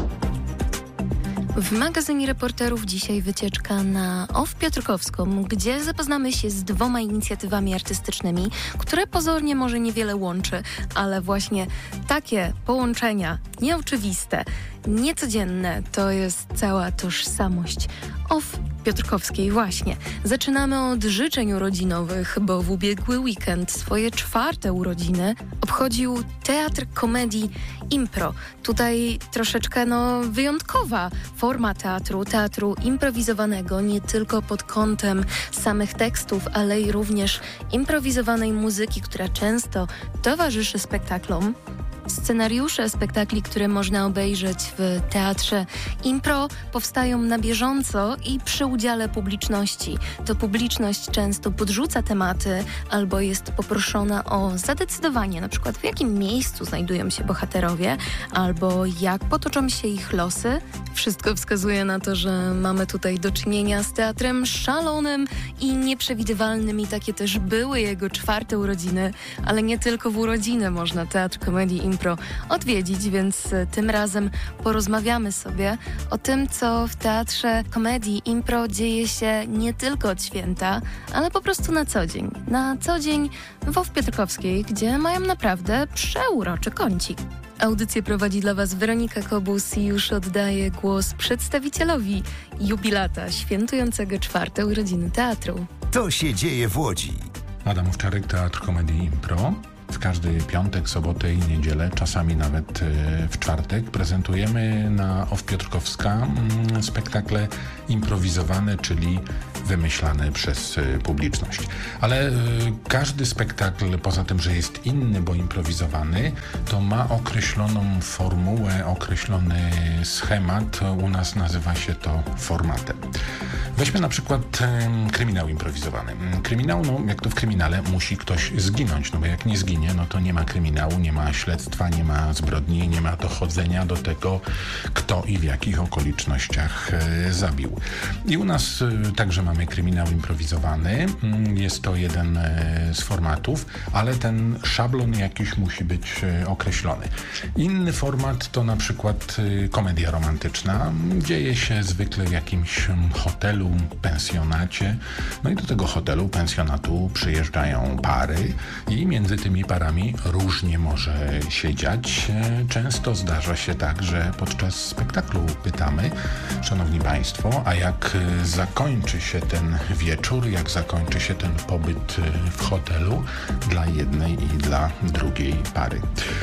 W magazynie Reporterów dzisiaj wycieczka na OFF Piotrkowską, gdzie zapoznamy się z 2 inicjatywami artystycznymi, które pozornie może niewiele łączy, ale właśnie takie połączenia nieoczywiste, niecodzienne to jest cała tożsamość OFF Piotrkowskiej właśnie. Zaczynamy od życzeń urodzinowych, bo w ubiegły weekend swoje 4. urodziny obchodził Teatr Komedii Impro. Tutaj troszeczkę wyjątkowa forma teatru improwizowanego, nie tylko pod kątem samych tekstów, ale i również improwizowanej muzyki, która często towarzyszy spektaklom. Scenariusze spektakli, które można obejrzeć w Teatrze Impro, powstają na bieżąco i przy udziale publiczności. To publiczność często podrzuca tematy albo jest poproszona o zadecydowanie, na przykład w jakim miejscu znajdują się bohaterowie albo jak potoczą się ich losy. Wszystko wskazuje na to, że mamy tutaj do czynienia z teatrem szalonym i nieprzewidywalnym i takie też były jego 4. urodziny, ale nie tylko w urodziny można Teatr Komedii Impro odwiedzić, więc tym razem porozmawiamy sobie o tym, co w Teatrze Komedii Impro dzieje się nie tylko od święta, ale po prostu na co dzień. Na co dzień w OFF Piotrkowskiej, gdzie mają naprawdę przeuroczy kącik. Audycję prowadzi dla Was Weronika Kobus i już oddaję głos przedstawicielowi jubilata świętującego 4. urodziny teatru. To się dzieje w Łodzi. Adam Owczarek, Teatr Komedii Impro. W każdy piątek, sobotę i niedzielę, czasami nawet w czwartek prezentujemy na OFF Piotrkowska spektakle improwizowane, czyli wymyślane przez publiczność. Ale każdy spektakl, poza tym, że jest inny, bo improwizowany, to ma określoną formułę, określony schemat. U nas nazywa się to formatem. Weźmy na przykład kryminał improwizowany. Kryminał, jak to w kryminale, musi ktoś zginąć, bo jak nie zginie, to nie ma kryminału, nie ma śledztwa, nie ma zbrodni, nie ma dochodzenia do tego, kto i w jakich okolicznościach zabił. I u nas także mamy kryminał improwizowany. Jest to jeden z formatów, ale ten szablon jakiś musi być określony. Inny format to na przykład komedia romantyczna. Dzieje się zwykle w jakimś hotelu, pensjonacie. I do tego hotelu, pensjonatu przyjeżdżają pary i między tymi parami różnie może się dziać. Często zdarza się tak, że podczas spektaklu pytamy, szanowni państwo, a jak zakończy się ten wieczór, jak zakończy się ten pobyt w hotelu dla jednej i dla drugiej pary.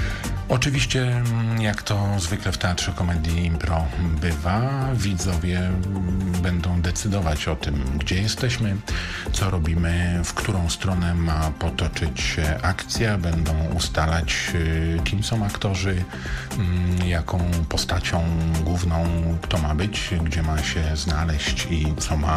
Oczywiście, jak to zwykle w Teatrze Komedii Impro bywa, widzowie będą decydować o tym, gdzie jesteśmy, co robimy, w którą stronę ma potoczyć się akcja, będą ustalać, kim są aktorzy, jaką postacią główną kto ma być, gdzie ma się znaleźć i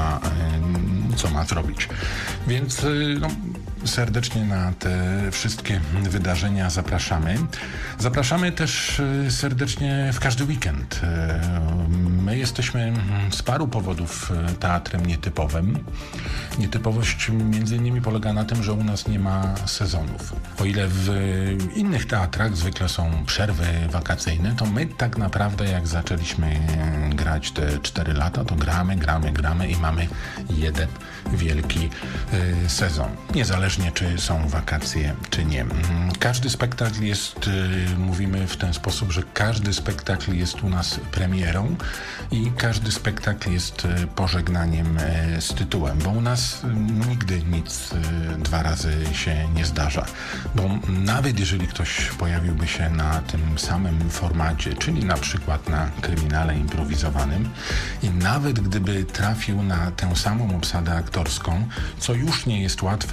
co ma zrobić. Więc serdecznie na te wszystkie wydarzenia zapraszamy. Zapraszamy też serdecznie w każdy weekend. My jesteśmy z paru powodów teatrem nietypowym. Nietypowość między innymi polega na tym, że u nas nie ma sezonów. O ile w innych teatrach zwykle są przerwy wakacyjne, to my tak naprawdę jak zaczęliśmy grać te 4 lata, to gramy i mamy jeden wielki sezon. Niezależnie czy są wakacje, czy nie. Każdy spektakl jest, mówimy w ten sposób, że każdy spektakl jest u nas premierą i każdy spektakl jest pożegnaniem z tytułem, bo u nas nigdy nic 2 razy się nie zdarza. Bo nawet jeżeli ktoś pojawiłby się na tym samym formacie, czyli na przykład na kryminale improwizowanym i nawet gdyby trafił na tę samą obsadę aktorską, co już nie jest łatwe, bo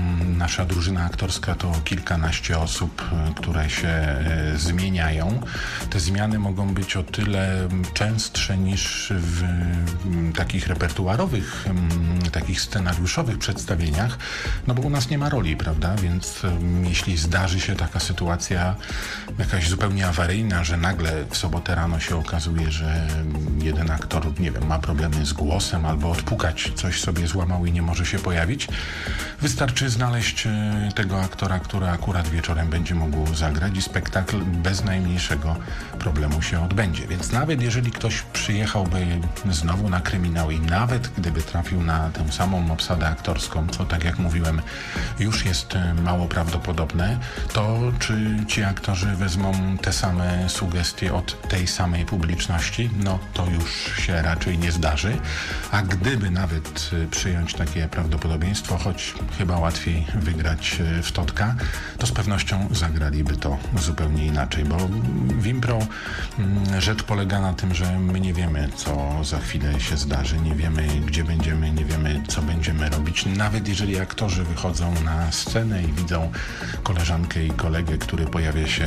nasza drużyna aktorska to kilkanaście osób, które się zmieniają. Te zmiany mogą być o tyle częstsze niż w takich repertuarowych, takich scenariuszowych przedstawieniach, no bo u nas nie ma roli, prawda? Więc jeśli zdarzy się taka sytuacja jakaś zupełnie awaryjna, że nagle w sobotę rano się okazuje, że jeden aktor, nie wiem, ma problemy z głosem albo odpukać coś sobie złamał i nie może się pojawić, wystarczy znaleźć tego aktora, który akurat wieczorem będzie mógł zagrać i spektakl bez najmniejszego problemu się odbędzie. Więc nawet jeżeli ktoś przyjechałby znowu na kryminał i nawet gdyby trafił na tę samą obsadę aktorską, co tak jak mówiłem już jest mało prawdopodobne, to czy ci aktorzy wezmą te same sugestie od tej samej publiczności, no to już się raczej nie zdarzy. A gdyby nawet przyjąć takie prawdopodobieństwo, choć chyba łatwiej wygrać w totka, to z pewnością zagraliby to zupełnie inaczej, bo w impro rzecz polega na tym, że my nie wiemy, co za chwilę się zdarzy, nie wiemy, gdzie będziemy, nie wiemy, co będziemy robić. Nawet jeżeli aktorzy wychodzą na scenę i widzą koleżankę i kolegę, który pojawia się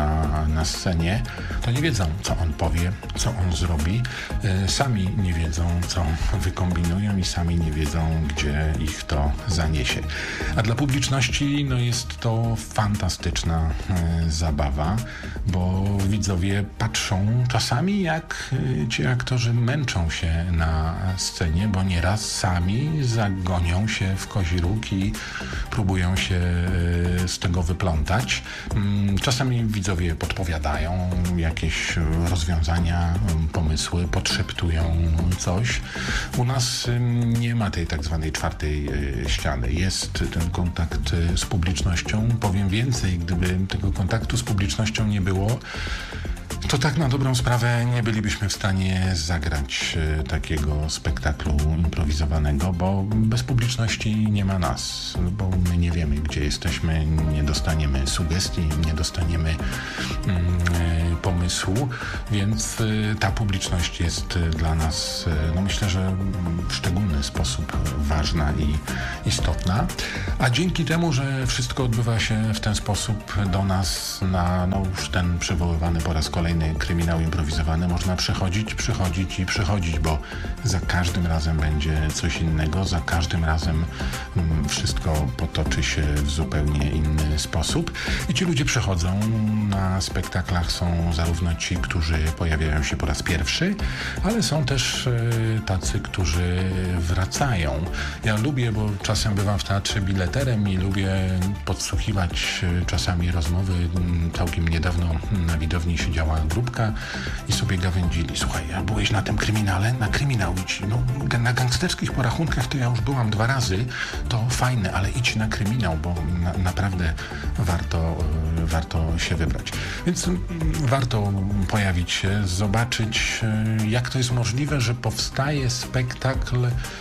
na scenie, to nie wiedzą, co on powie, co on zrobi. Sami nie wiedzą, co wykombinują i sami nie wiedzą, gdzie ich to zaniesie. A dla publiczności no jest to fantastyczna zabawa, bo widzowie patrzą czasami, jak ci aktorzy męczą się na scenie, bo nieraz sami zagonią się w kozi róg i próbują się z tego wyplątać. Czasami widzowie podpowiadają jakieś rozwiązania, pomysły, podszeptują coś. U nas nie ma tej tak zwanej czwartej ściany. Jest ten kontakt z publicznością. Powiem więcej, gdyby tego kontaktu z publicznością nie było, to tak na dobrą sprawę nie bylibyśmy w stanie zagrać takiego spektaklu improwizowanego, bo bez publiczności nie ma nas, bo my nie wiemy, gdzie jesteśmy, nie dostaniemy sugestii, nie dostaniemy pomysłu, więc ta publiczność jest dla nas, no myślę, że w szczególny sposób ważna i istotna, a dzięki temu, że wszystko odbywa się w ten sposób, do nas na już ten przywoływany po raz kolejny kryminał improwizowany można przychodzić, bo za każdym razem będzie coś innego, za każdym razem wszystko potoczy się w zupełnie inny sposób i ci ludzie przychodzą. Na spektaklach są zarówno ci, którzy pojawiają się po raz pierwszy, ale są też tacy, którzy wracają. Ja lubię, bo czasem bywam w teatrze bileterem i lubię podsłuchiwać czasami rozmowy. Całkiem niedawno na widowni siedziała grupka i sobie gawędzili. Słuchaj, a byłeś na tym kryminale? Na kryminał idź. No, na gangsterskich porachunkach to ja już byłam 2 razy. To fajne, ale idź na kryminał, bo naprawdę warto się wybrać. Więc warto pojawić się, zobaczyć, jak to jest możliwe, że powstaje spektakl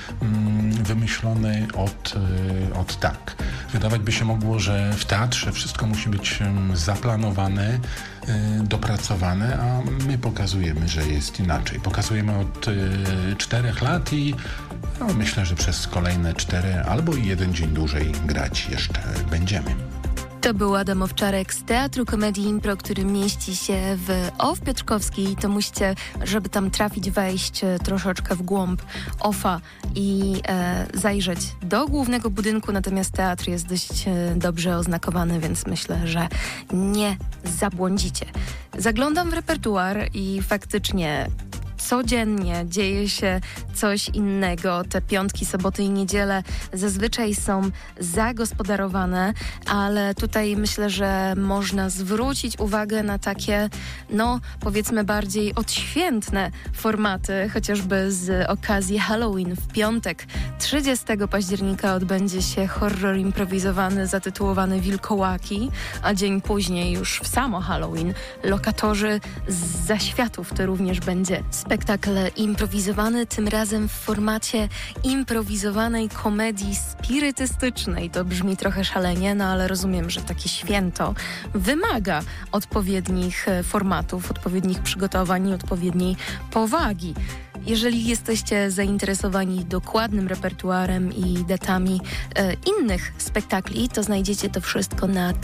wymyślony od tak. Wydawać by się mogło, że w teatrze wszystko musi być zaplanowane, dopracowane, a my pokazujemy, że jest inaczej. Pokazujemy od 4 lat i myślę, że przez kolejne 4 albo 1 dzień dłużej grać jeszcze będziemy. To był Adam Owczarek z Teatru Komedii Impro, który mieści się w OFF Piotrkowskiej. To musicie, żeby tam trafić, wejść troszeczkę w głąb OFF-a i zajrzeć do głównego budynku. Natomiast teatr jest dość dobrze oznakowany, więc myślę, że nie zabłądzicie. Zaglądam w repertuar i faktycznie codziennie dzieje się coś innego. Te piątki, soboty i niedziele zazwyczaj są zagospodarowane, ale tutaj myślę, że można zwrócić uwagę na takie, powiedzmy bardziej odświętne formaty, chociażby z okazji Halloween. W piątek 30 października odbędzie się horror improwizowany zatytułowany Wilkołaki, a dzień później już w samo Halloween Lokatorzy z Zaświatów. To również będzie spektakl improwizowany, tym razem w formacie improwizowanej komedii spirytystycznej. To brzmi trochę szalenie, ale rozumiem, że takie święto wymaga odpowiednich formatów, odpowiednich przygotowań i odpowiedniej powagi. Jeżeli jesteście zainteresowani dokładnym repertuarem i datami innych spektakli, to znajdziecie to wszystko na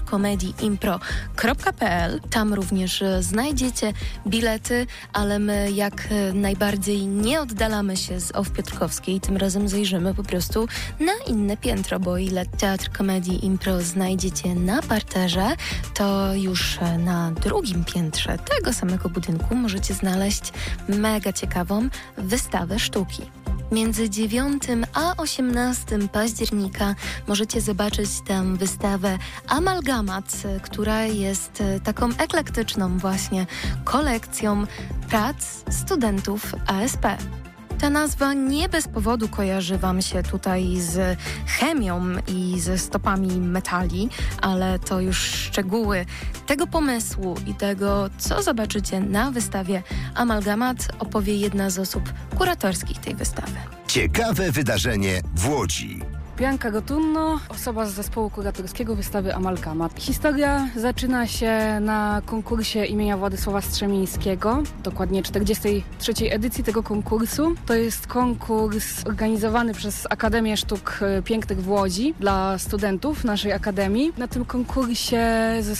teatrcomedyiimpro.pl. Tam również znajdziecie bilety, ale my jak najbardziej nie oddalamy się z OFF Piotrkowskiej. Tym razem zajrzymy po prostu na inne piętro, bo ile Teatr Komedii Impro znajdziecie na parterze, to już na drugim piętrze tego samego budynku możecie znaleźć mega ciekawą wystawę sztuki. Między 9 a 18 października możecie zobaczyć tam wystawę Amalgamat, która jest taką eklektyczną właśnie kolekcją prac studentów ASP. Ta nazwa nie bez powodu kojarzy Wam się tutaj z chemią i ze stopami metali, ale to już szczegóły tego pomysłu i tego, co zobaczycie na wystawie Amalgamat, opowie jedna z osób kuratorskich tej wystawy. Ciekawe wydarzenie w Łodzi. Bianka Rotunno, osoba z zespołu kuratorskiego wystawy Amalgamat. Historia zaczyna się na konkursie imienia Władysława Strzemińskiego, dokładnie 43. edycji tego konkursu. To jest konkurs organizowany przez Akademię Sztuk Pięknych w Łodzi dla studentów naszej akademii. Na tym konkursie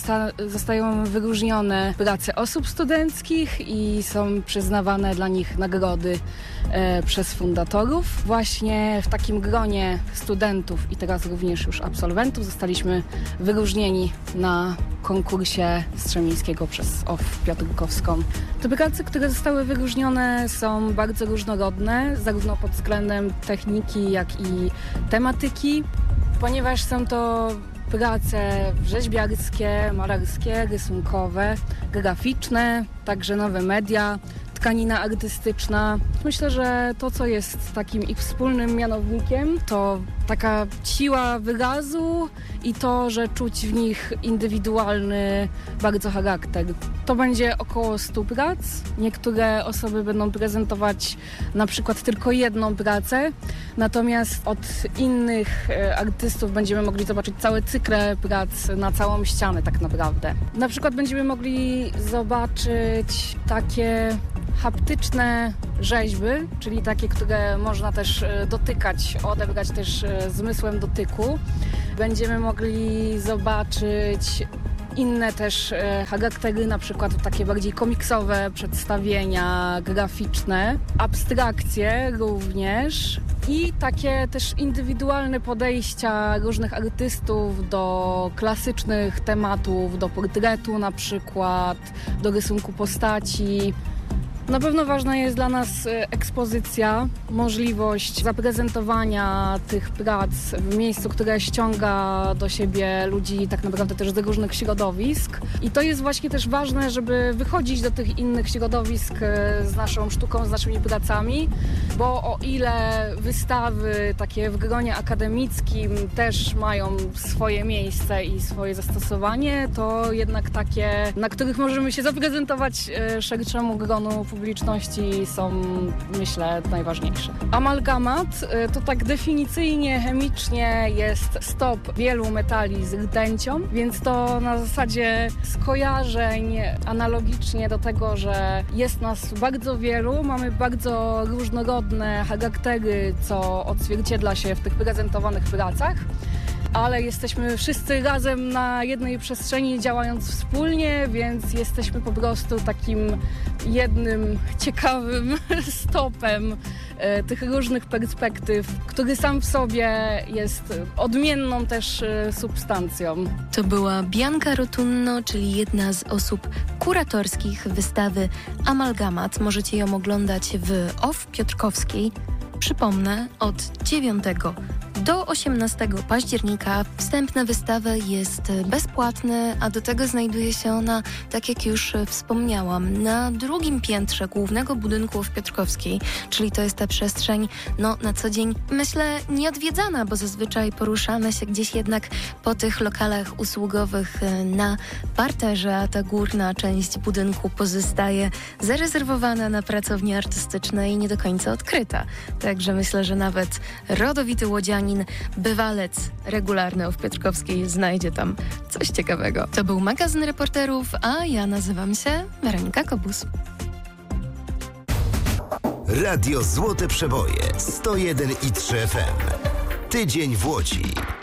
zostają wyróżnione prace osób studenckich i są przyznawane dla nich nagrody przez fundatorów. Właśnie w takim gronie studentów i teraz również już absolwentów zostaliśmy wyróżnieni na konkursie Strzemińskiego przez OFF Piotrkowską. Te prace, które zostały wyróżnione, są bardzo różnorodne, zarówno pod względem techniki, jak i tematyki, ponieważ są to prace rzeźbiarskie, malarskie, rysunkowe, graficzne, także nowe media, tkanina artystyczna. Myślę, że to, co jest takim ich wspólnym mianownikiem, to taka siła wyrazu i to, że czuć w nich indywidualny bardzo charakter. To będzie około 100 prac. Niektóre osoby będą prezentować na przykład tylko jedną pracę, natomiast od innych artystów będziemy mogli zobaczyć całe cykle prac na całą ścianę tak naprawdę. Na przykład będziemy mogli zobaczyć takie haptyczne rzeźby, czyli takie, które można też dotykać, odebrać też zmysłem dotyku. Będziemy mogli zobaczyć inne też charaktery, na przykład takie bardziej komiksowe przedstawienia graficzne, abstrakcje również i takie też indywidualne podejścia różnych artystów do klasycznych tematów, do portretu na przykład, do rysunku postaci. Na pewno ważna jest dla nas ekspozycja, możliwość zaprezentowania tych prac w miejscu, które ściąga do siebie ludzi tak naprawdę też z różnych środowisk. I to jest właśnie też ważne, żeby wychodzić do tych innych środowisk z naszą sztuką, z naszymi pracami, bo o ile wystawy takie w gronie akademickim też mają swoje miejsce i swoje zastosowanie, to jednak takie, na których możemy się zaprezentować szerszemu gronu publiczności, są, myślę, najważniejsze. Amalgamat to tak definicyjnie, chemicznie jest stop wielu metali z rtęcią, więc to na zasadzie skojarzeń analogicznie do tego, że jest nas bardzo wielu, mamy bardzo różnorodne charaktery, co odzwierciedla się w tych prezentowanych pracach, ale jesteśmy wszyscy razem na jednej przestrzeni, działając wspólnie, więc jesteśmy po prostu takim jednym ciekawym stopem tych różnych perspektyw, który sam w sobie jest odmienną też substancją. To była Bianka Rotunno, czyli jedna z osób kuratorskich wystawy Amalgamat. Możecie ją oglądać w OFF Piotrkowskiej. Przypomnę, od 9 do 18 października wstęp na wystawę jest bezpłatny, a do tego znajduje się ona, tak jak już wspomniałam, na drugim piętrze głównego budynku w Piotrkowskiej, czyli to jest ta przestrzeń, na co dzień, myślę, nieodwiedzana, bo zazwyczaj poruszamy się gdzieś jednak po tych lokalach usługowych na parterze, a ta górna część budynku pozostaje zarezerwowana na pracownie artystyczne i nie do końca odkryta. Także myślę, że nawet rodowity łodzianin, bywalec regularny w Piotrkowskiej znajdzie tam coś ciekawego. To był magazyn reporterów, a ja nazywam się Weronika Kobus. Radio Złote Przeboje 101,3 FM. Tydzień w Łodzi.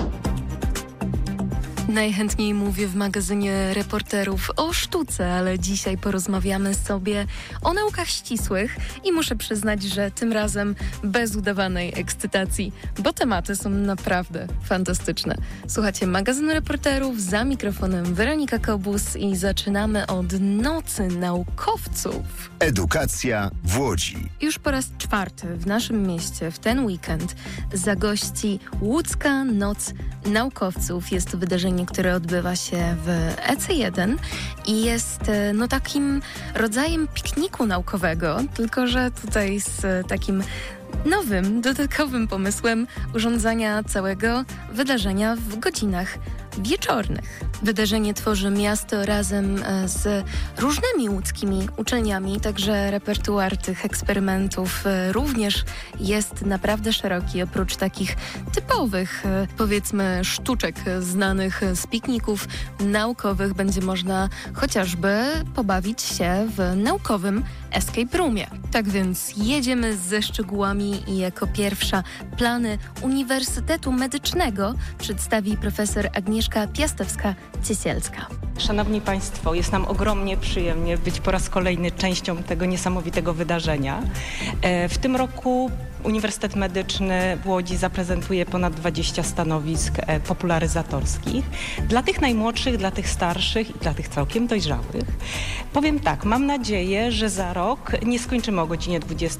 Najchętniej mówię w magazynie reporterów o sztuce, ale dzisiaj porozmawiamy sobie o naukach ścisłych i muszę przyznać, że tym razem bez udawanej ekscytacji, bo tematy są naprawdę fantastyczne. Słuchacie magazynu reporterów, za mikrofonem Weronika Kobus i zaczynamy od Nocy Naukowców. Edukacja w Łodzi. Już po raz 4 w naszym mieście w ten weekend zagości Łódzka Noc Naukowców. Jest to wydarzenie, które odbywa się w EC1 i jest takim rodzajem pikniku naukowego, tylko że tutaj z takim nowym, dodatkowym pomysłem urządzania całego wydarzenia w godzinach wieczornych. Wydarzenie tworzy miasto razem z różnymi łódzkimi uczelniami, także repertuar tych eksperymentów również jest naprawdę szeroki. Oprócz takich typowych, powiedzmy, sztuczek znanych z pikników naukowych, będzie można chociażby pobawić się w naukowym escape roomie. Tak więc jedziemy ze szczegółami i jako pierwsza plany Uniwersytetu Medycznego przedstawi profesor Agnieszka Piastowska-Ciesielska. Szanowni Państwo, jest nam ogromnie przyjemnie być po raz kolejny częścią tego niesamowitego wydarzenia. W tym roku Uniwersytet Medyczny w Łodzi zaprezentuje ponad 20 stanowisk popularyzatorskich. Dla tych najmłodszych, dla tych starszych i dla tych całkiem dojrzałych. Powiem tak, mam nadzieję, że za rok nie skończymy o godzinie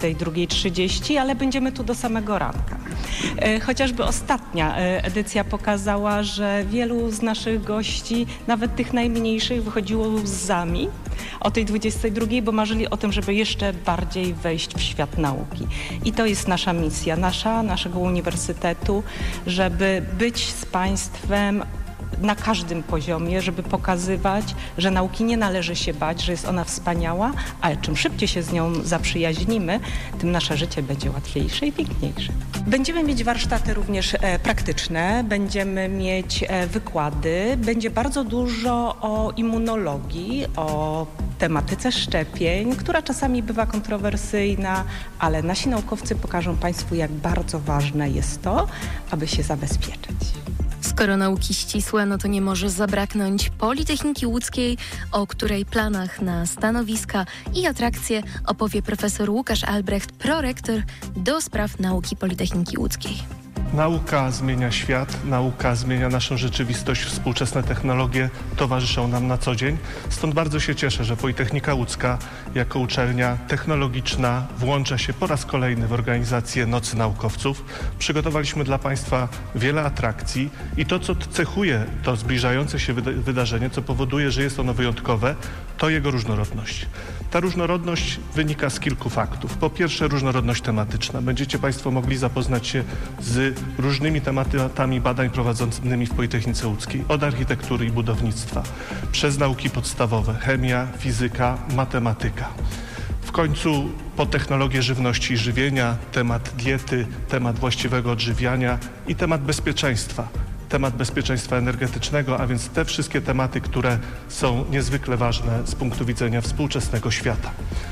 22:30, ale będziemy tu do samego ranka. Chociażby ostatnia edycja pokazała, że wielu z naszych gości, nawet tych najmniejszych, wychodziło łzami o tej 22:00, bo marzyli o tym, żeby jeszcze bardziej wejść w świat nauki. I to jest nasza misja, naszego uniwersytetu, żeby być z Państwem na każdym poziomie, żeby pokazywać, że nauki nie należy się bać, że jest ona wspaniała, ale czym szybciej się z nią zaprzyjaźnimy, tym nasze życie będzie łatwiejsze i piękniejsze. Będziemy mieć warsztaty również praktyczne, będziemy mieć wykłady, będzie bardzo dużo o immunologii, o tematyce szczepień, która czasami bywa kontrowersyjna, ale nasi naukowcy pokażą Państwu, jak bardzo ważne jest to, aby się zabezpieczyć. Skoro nauki ścisłe, no to nie może zabraknąć Politechniki Łódzkiej, o której planach na stanowiska i atrakcje opowie profesor Łukasz Albrecht, prorektor do spraw nauki Politechniki Łódzkiej. Nauka zmienia świat, nauka zmienia naszą rzeczywistość, współczesne technologie towarzyszą nam na co dzień. Stąd bardzo się cieszę, że Politechnika Łódzka jako uczelnia technologiczna włącza się po raz kolejny w organizację Nocy Naukowców. Przygotowaliśmy dla Państwa wiele atrakcji i to, co cechuje to zbliżające się wydarzenie, co powoduje, że jest ono wyjątkowe, to jego różnorodność. Ta różnorodność wynika z kilku faktów. Po pierwsze, różnorodność tematyczna. Będziecie Państwo mogli zapoznać się z różnymi tematami badań prowadzonymi w Politechnice Łódzkiej. Od architektury i budownictwa, przez nauki podstawowe, chemia, fizyka, matematyka. W końcu po technologię żywności i żywienia, temat diety, temat właściwego odżywiania i temat bezpieczeństwa. Temat bezpieczeństwa energetycznego, a więc te wszystkie tematy, które są niezwykle ważne z punktu widzenia współczesnego świata.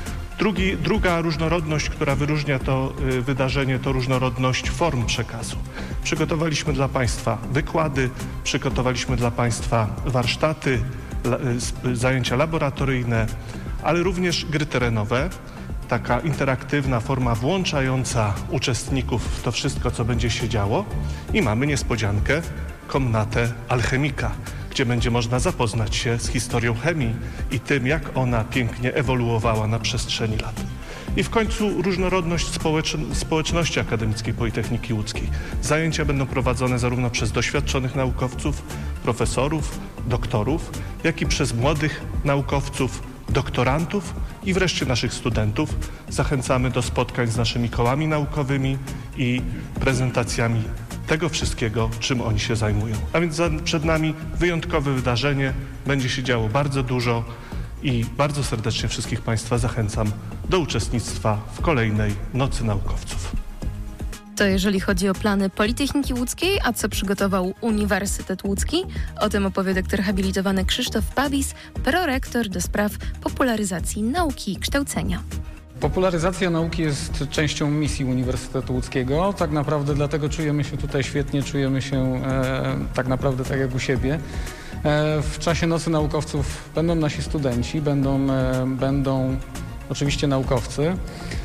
Druga różnorodność, która wyróżnia to wydarzenie, to różnorodność form przekazu. Przygotowaliśmy dla Państwa wykłady, przygotowaliśmy dla Państwa warsztaty, zajęcia laboratoryjne, ale również gry terenowe. Taka interaktywna forma włączająca uczestników w to wszystko, co będzie się działo. I mamy niespodziankę, komnatę alchemika, gdzie będzie można zapoznać się z historią chemii i tym, jak ona pięknie ewoluowała na przestrzeni lat. I w końcu różnorodność społeczności akademickiej Politechniki Łódzkiej. Zajęcia będą prowadzone zarówno przez doświadczonych naukowców, profesorów, doktorów, jak i przez młodych naukowców, doktorantów i wreszcie naszych studentów. Zachęcamy do spotkań z naszymi kołami naukowymi i prezentacjami tego wszystkiego, czym oni się zajmują. A więc przed nami wyjątkowe wydarzenie, będzie się działo bardzo dużo i bardzo serdecznie wszystkich Państwa zachęcam do uczestnictwa w kolejnej Nocy Naukowców. To jeżeli chodzi o plany Politechniki Łódzkiej, a co przygotował Uniwersytet Łódzki, o tym opowie doktor habilitowany Krzysztof Babis, prorektor do spraw popularyzacji nauki i kształcenia. Popularyzacja nauki jest częścią misji Uniwersytetu Łódzkiego. Tak naprawdę dlatego czujemy się tutaj świetnie, czujemy się tak naprawdę tak jak u siebie. W czasie Nocy Naukowców będą nasi studenci, będą oczywiście naukowcy.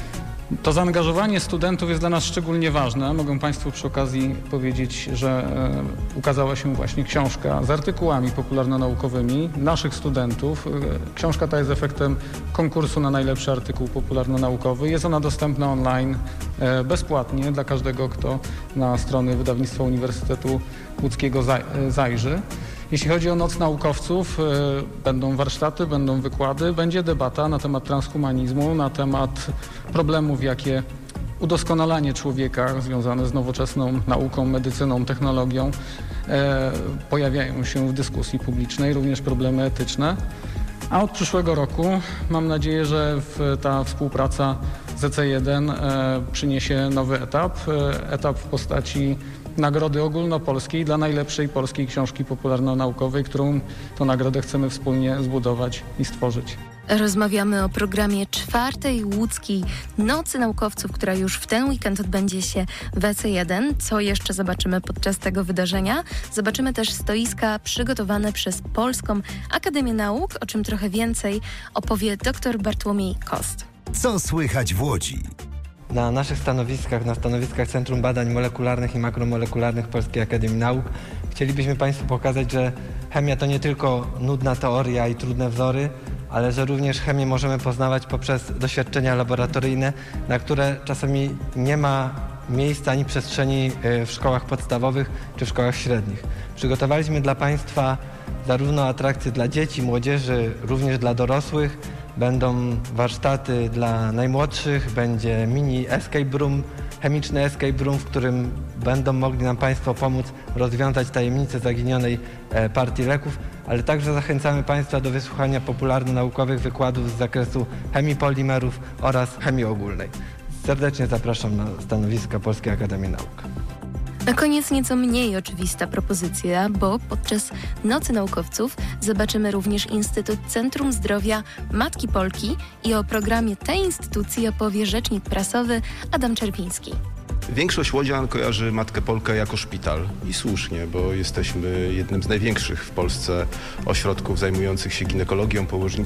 To zaangażowanie studentów jest dla nas szczególnie ważne. Mogę Państwu przy okazji powiedzieć, że ukazała się właśnie książka z artykułami popularno-naukowymi naszych studentów. Książka ta jest efektem konkursu na najlepszy artykuł popularno-naukowy. Jest ona dostępna online bezpłatnie dla każdego, kto na strony Wydawnictwa Uniwersytetu Łódzkiego zajrzy. Jeśli chodzi o Noc Naukowców, będą warsztaty, będą wykłady, będzie debata na temat transhumanizmu, na temat problemów, jakie udoskonalanie człowieka związane z nowoczesną nauką, medycyną, technologią pojawiają się w dyskusji publicznej, również problemy etyczne. A od przyszłego roku mam nadzieję, że ta współpraca z EC1 przyniesie nowy etap w postaci nagrody ogólnopolskiej dla najlepszej polskiej książki popularno-naukowej, którą to nagrodę chcemy wspólnie zbudować i stworzyć. Rozmawiamy o programie 4. Łódzkiej Nocy Naukowców, która już w ten weekend odbędzie się w EC1. Co jeszcze zobaczymy podczas tego wydarzenia? Zobaczymy też stoiska przygotowane przez Polską Akademię Nauk, o czym trochę więcej opowie dr Bartłomiej Kost. Co słychać w Łodzi? Na naszych stanowiskach, na stanowiskach Centrum Badań Molekularnych i Makromolekularnych Polskiej Akademii Nauk chcielibyśmy Państwu pokazać, że chemia to nie tylko nudna teoria i trudne wzory, ale że również chemię możemy poznawać poprzez doświadczenia laboratoryjne, na które czasami nie ma miejsca ani przestrzeni w szkołach podstawowych czy w szkołach średnich. Przygotowaliśmy dla Państwa zarówno atrakcje dla dzieci, młodzieży, również dla dorosłych. Będą warsztaty dla najmłodszych, będzie mini escape room, chemiczny escape room, w którym będą mogli nam Państwo pomóc rozwiązać tajemnicę zaginionej partii leków, ale także zachęcamy Państwa do wysłuchania popularno-naukowych wykładów z zakresu chemii polimerów oraz chemii ogólnej. Serdecznie zapraszam na stanowiska Polskiej Akademii Nauk. Na koniec nieco mniej oczywista propozycja, bo podczas Nocy Naukowców zobaczymy również Instytut Centrum Zdrowia Matki Polki i o programie tej instytucji opowie rzecznik prasowy Adam Czerwiński. Większość łodzian kojarzy Matkę Polkę jako szpital i słusznie, bo jesteśmy jednym z największych w Polsce ośrodków zajmujących się ginekologią, położnictwem